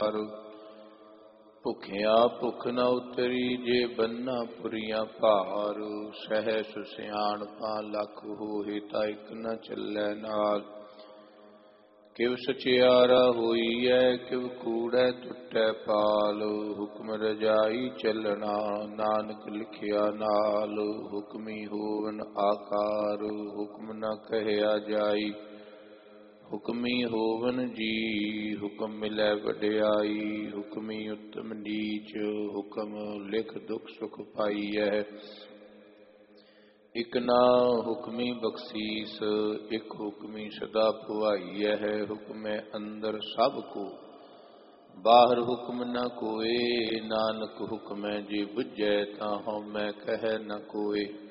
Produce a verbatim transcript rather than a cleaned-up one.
ਭੁਖਿਆ ਭੁਖ ਨ ਉਤਰੀ ਜੇ ਬੰਨਾ ਪੁਰੀਆਂ ਭਾਰ। ਸਹਿਸ ਸਿਆਣਪਾ ਲੱਖ ਹੋਏ ਤਾ ਇਕ ਨ ਚੱਲੈ ਨਾਲ। ਕਿਵ ਸਚਿਆਰਾ ਹੋਈਐ ਕਿਵ ਕੂੜੈ ਟੁੱਟੈ ਪਾਲ। ਹੁਕਮ ਰਜਾਈ ਚੱਲਣਾ ਨਾਨਕ ਲਿਖਿਆ ਨਾਲ। ਹੁਕਮੀ ਹੋਵਨ ਆਕਾਰ ਹੁਕਮ ਨ ਕਹਿਆ ਜਾਈ। ਹੁਕਮੀ ਹੋਵਨ ਜੀ ਹੁਕਮ ਮਿਲੈ ਵਡਿਆਈ। ਹੁਕਮੀ ਉਤਮ ਨੀਚ ਹੁਕਮ ਲਿਖ ਦੁਖ ਸੁਖ ਪਾਈਐ। ਇਕ ਨਾ ਹੁਕਮੀ ਬਖਸ਼ੀਸ ਇਕ ਹੁਕਮੀ ਸਦਾ ਭੁਆਈਐ। ਹੁਕਮੈ ਅੰਦਰ ਸਭ ਕੋ ਬਾਹਰ ਹੁਕਮ ਨ ਕੋਏ। ਨਾਨਕ ਹੁਕਮੈ ਜੇ ਬੁਝੈ ਤਾਂ ਹਉਮੈ ਕਹਿ ਨ ਕੋਏ।